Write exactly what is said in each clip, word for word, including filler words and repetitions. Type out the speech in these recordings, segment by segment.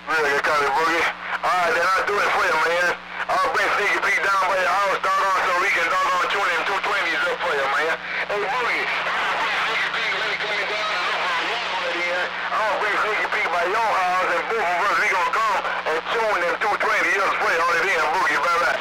Really, Copy, Boogie. Alright, then I'll do it for you, man. I'll bring Sneaky Pete down by your house, dog on, so we can dog on tune them two twenties up for you, man. Hey, Boogie, Sneaky Pete, let me come down and look for a long lady here. I'm gonna bring Sneaky Pete by your house, and both of us, we gonna come and tune them two twenties up for you on it in, Boogie, bye-bye.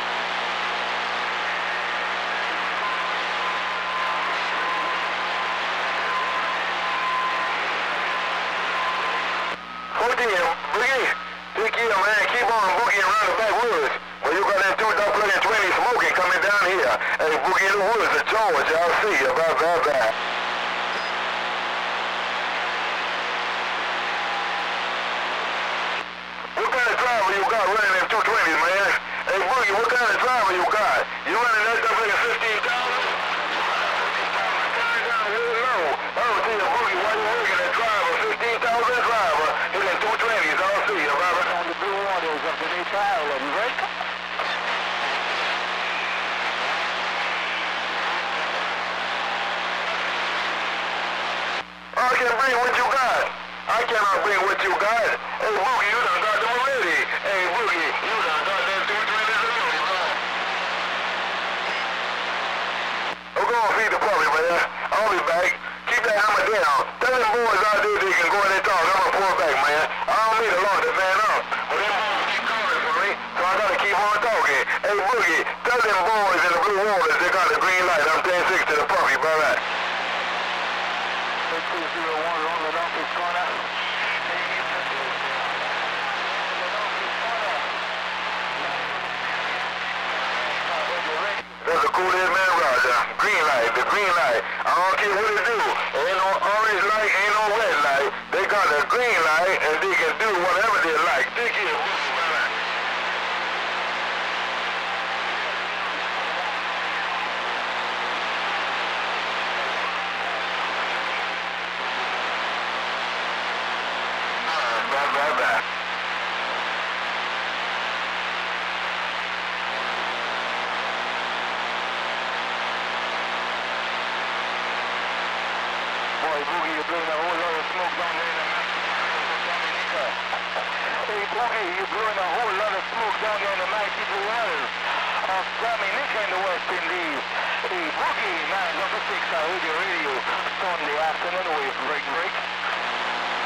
fourteen, Boogie. Take care, man. Keep on boogieing around the backwoods. Well, you got that two dog plug-in twenty smoking coming down here. Hey, boogie in the woods of George. I'll see you. Bye, bye, bye. What kind of driver you got running them two twenties, man? Hey, Boogie, what kind of driver you got? You running that stuff like a fifteen thousand? I don't see you, Boogie. Why you working that driver? fifteen thousand driver. Hitting two twenties. I'll see you, brother. On the blue waters of the Nature Island, right? I can bring what you got. I cannot bring what you got. Hey, Boogie, you done got them already. Hey, Boogie, you done got them two twenties already, bro. I'm going to feed the puppy, man. I'll be back. Keep that hammer down. Tell them boys out there they can go in and talk. I'm going to pull back, man. I don't mean to lock the fan up. But them boys keep coming for me, so I got to keep on talking. Hey, Boogie, tell them boys in the blue waters they got the green light. I'm ten six to the puppy, brother. two zero one, on the Northeast corner. That's a cool head man, Roger. Green light, the green light. I don't care what it do. Ain't no orange light, ain't no red light. They got a green light and they can do whatever they like. Take care. Bye, bye, bye. Boy, Boogie, you're blowing a whole lot of smoke down there in the Dominica. Hey, Boogie, you're blowing a whole lot of smoke down there in the mighty blue waters of Dominica in the West Indies. Hey, Boogie, nine number six, I heard your radio Sunday afternoon.